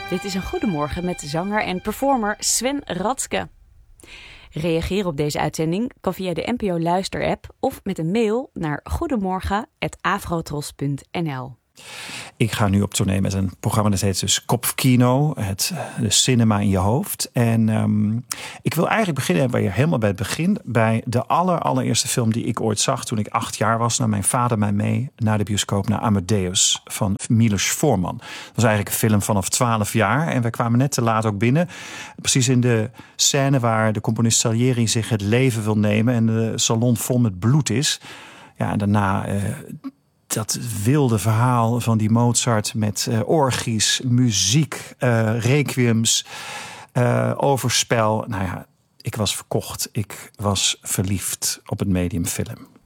Dit is een Goedemorgen met zanger en performer Sven Radske. Reageren op deze uitzending kan via de NPO Luister-app of met een mail naar goedemorgen@afrotros.nl. Ik ga nu op tournee met een programma dat heet dus Kopfkino, de cinema in je hoofd. En ik wil eigenlijk beginnen helemaal bij het begin, bij de allereerste film die ik ooit zag toen ik 8 jaar was. Nam mijn vader mij mee naar de bioscoop naar Amadeus van Milos Forman. Dat was eigenlijk een film vanaf 12 jaar en we kwamen net te laat ook binnen. Precies in de scène waar de componist Salieri zich het leven wil nemen en de salon vol met bloed is. Ja, en daarna dat wilde verhaal van die Mozart met orgies, muziek, requiems, overspel. Nou ja, ik was verkocht. Ik was verliefd op het medium film.